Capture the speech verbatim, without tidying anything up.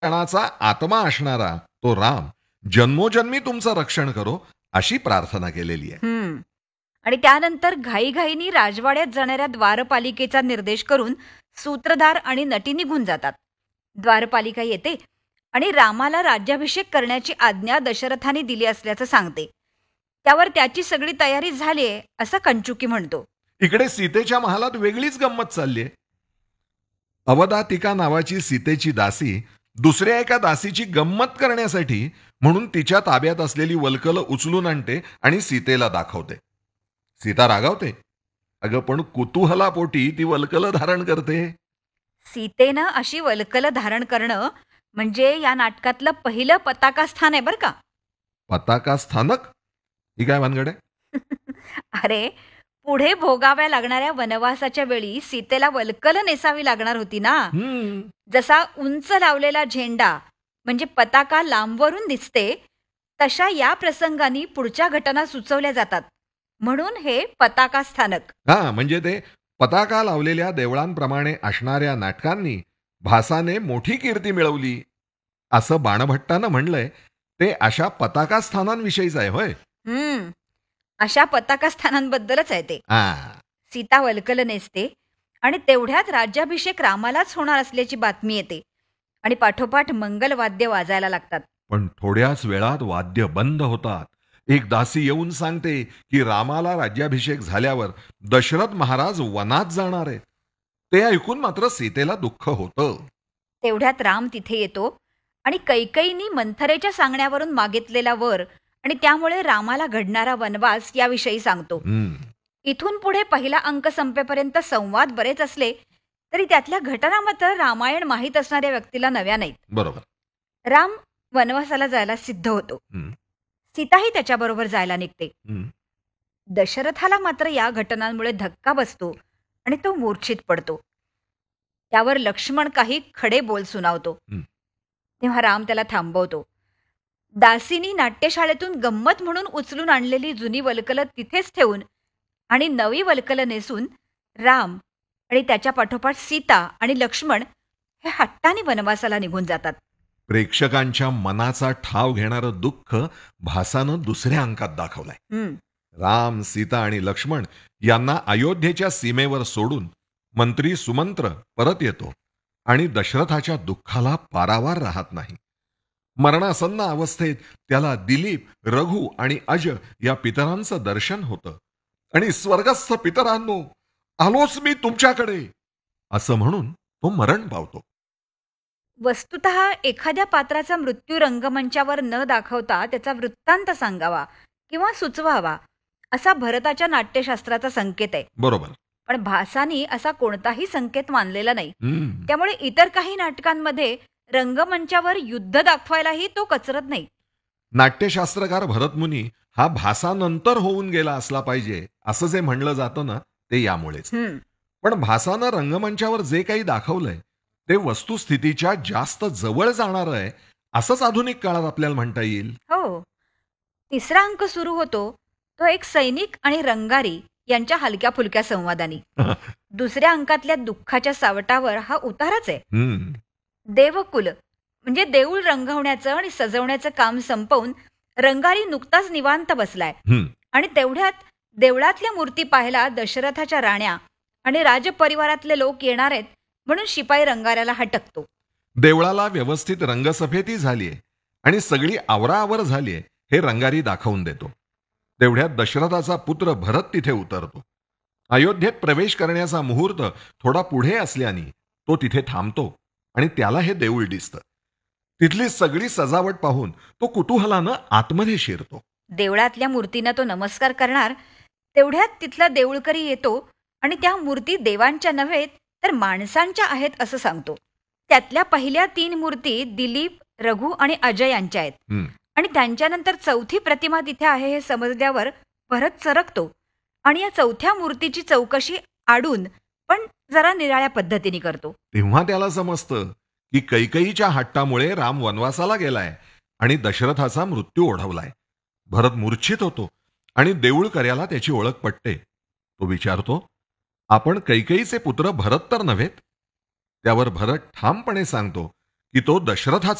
क्षणाचा आत्मा असणारा तो राम जन्मोजन्मी तुमचं रक्षण करो अशी प्रार्थना केलेली आहे. हम्म आणि त्यानंतर घाईघाईनी राजवाड्यात जाणाऱ्या द्वारपालिकेचा निर्देश करून सूत्रधार आणि नटी निघून जातात. द्वारपालिका येते आणि रामाला राज्याभिषेक करण्याची आज्ञा दशरथाने दिली असल्याचं सांगते. त्यावर त्याची सगळी तयारी झालीये असं कंचुकी म्हणतो. इकडे सीतेच्या महालात वेगळीच गंमत चालली आहे. अवधातिका नावाची सीतेची दासी दुसऱ्या एका दासीची गंमत करण्यासाठी म्हणून तिच्या ताब्यात असलेली वल्कल उचलून आणते आणि सीतेला दाखवते. सीता रागावते. अगं पण कुतूहलापोटी ती वल्कल धारण करते. सीतेनं अशी वल्कल धारण करणं म्हणजे या नाटकातलं पहिलं पताका स्थान आहे बरं का. पताका स्थानक ही काय भानगड आहे? अरे पुढे भोगाव्या लागणाऱ्या वनवासाच्या वेळी सीतेला वल्कल नेसावी लागणार होती ना. हम्म. जसा उंच लावलेला झेंडा म्हणजे पताका लांबवरून दिसते, तशा या प्रसंगानी पुढच्या घटना सुचवल्या जातात. म्हणून हे पताका स्थानक. हा म्हणजे ते पताका लावलेल्या देवळांप्रमाणे असणाऱ्या नाटकांनी भासाने मोठी कीर्ती मिळवली असं बाणभट्टानं म्हणलंय. ते अशा पताका स्थानांविषयीच आहे होय. हम्म अशा पताका स्थानांबद्दलच आहे ते. हा. सीता वल्कल नेसते आणि तेवढ्यात राज्याभिषेक रामालाच होणार असल्याची बातमी येते आणि पाठोपाठ मंगलवाद्य वाजायला लागतात. पण थोड्याच वेळात वाद्य बंद होतात. एक दासी येऊन सांगते की रामाला राज्याभिषेक झाल्यावर दशरथ महाराज वनात जाणार आहेत. ते ऐकून मात्र सीतेला दुःख होतं. तेवढ्यात राम तिथे येतो आणि कैकेयीनी मंथरेच्या सांगण्यावरून मागितलेला वर आणि त्यामुळे रामाला घडणारा वनवास याविषयी सांगतो. हम्म. इथून पुढे पहिला अंक संपेपर्यंत संवाद बरेच असले तरी त्यातल्या घटना मात्र रामायण माहीत असणाऱ्या व्यक्तीला नव्या नाहीत. बरोबर. राम वनवासाला जायला सिद्ध होतो. हम्म. सीताही त्याच्याबरोबर जायला निघते. हम्म. दशरथाला मात्र या घटनांमुळे धक्का बसतो आणि तो मूर्छित पडतो. त्यावर लक्ष्मण काही खडे बोल सुनावतो. हं. तेव्हा राम त्याला थांबवतो. दासीनी नाट्यशाळेतून गंमत म्हणून उचलून आणलेली जुनी वल्कल तिथेच ठेवून आणि नवी वल्कल नेसून राम आणि त्याच्या पाठोपाठ सीता आणि लक्ष्मण हे हट्टाने वनवासाला निघून जातात. प्रेक्षकांच्या मनाचा ठाव घेणारं दुःख भासानं दुसऱ्या अंकात दाखवलंय. हम्म राम, सीता आणि लक्ष्मण यांना अयोध्येच्या सीमेवर सोडून मंत्री सुमंत्र परत येतो आणि दशरथाच्या दुःखाला पारावार राहत नाही. मरणासन्न अवस्थेत त्याला दिलीप, रघु आणि अज या पितरांचं दर्शन होतं आणि स्वर्गस्थ पितरांनो, आलोच मी तुमच्याकडे असं म्हणून तो मरण पावतो. वस्तुतः एखाद्या पात्राचा मृत्यू रंगमंचावर न दाखवता त्याचा वृत्तांत सांगावा किंवा सुचवावा असा भरताच्या नाट्यशास्त्राचा संकेत आहे. बरोबर. पण भासानी असा कोणताही संकेत मानलेला नाही. हम्म. त्यामुळे इतर काही नाटकांमध्ये रंगमंचावर युद्ध दाखवायलाही तो कचरत नाही. नाट्यशास्त्रकार भरतमुनी हा भासानंतर होऊन गेला असला पाहिजे असं जे म्हणलं जातं ना, ते यामुळेच. हम्म पण भासानं रंगमंचावर जे काही दाखवलंय ते वस्तुस्थितीच्या जास्त जवळ जाणार आहे असंच आधुनिक काळात आपल्याला म्हणता येईल. हो. तिसरा अंक सुरू होतो तो एक सैनिक आणि रंगारी यांच्या हलक्या फुलक्या संवादानी. दुसऱ्या अंकातल्या दुःखाच्या सावटावर हा उताराच आहे. हम्म. देवकुल म्हणजे देऊळ रंगवण्याचं आणि सजवण्याचं काम संपवून रंगारी नुकताच निवांत बसलाय हम्म. आणि तेवढ्यात देवळातल्या मूर्ती पाहायला दशरथाच्या राण्या आणि राजपरिवारातले लोक येणार आहेत म्हणून शिपाई रंगाऱ्याला हटकतो. देवळाला व्यवस्थित रंगसफेदी झालीये आणि सगळी आवराआवर झालीये हे रंगारी दाखवून देतो. तेवढ्यात दशरथाचा पुत्र भरत तिथे उतरतो. अयोध्येत प्रवेश करण्याचा मुहूर्त थोडा पुढे असल्याने तो तिथे थांबतो आणि त्याला हे देऊळ दिसतं. तिथली सगळी सजावट पाहून तो कुतूहलानं आतमध्ये शिरतो. देवळातल्या मूर्तींना तो नमस्कार करणार तेवढ्यात तिथला देऊळकरी येतो आणि त्या मूर्ती देवांच्या नव्हे तर माणसांच्या आहेत असं सांगतो. त्यातल्या पहिल्या तीन मूर्ती दिलीप, रघु आणि अजय यांच्या आहेत हम्म. आणि त्यांच्यानंतर चौथी प्रतिमा तिथे आहे हे समजल्यावर भरत सरकतो आणि या चौथ्या मूर्तीची चौकशी आडून पण जरा निराळ्या पद्धतीने करतो. तेव्हा त्याला समजतं की कैकेयीच्या हट्टामुळे राम वनवासाला गेलाय आणि दशरथाचा मृत्यू ओढवलाय. भरत मूर्छित होतो आणि देऊळकऱ्याला त्याची ओळख पटते. तो विचारतो, आपण कैकेयीचे पुत्र भरत तर नव्हेत? त्यावर भरत ठामपणे सांगतो की तो दशरथाचा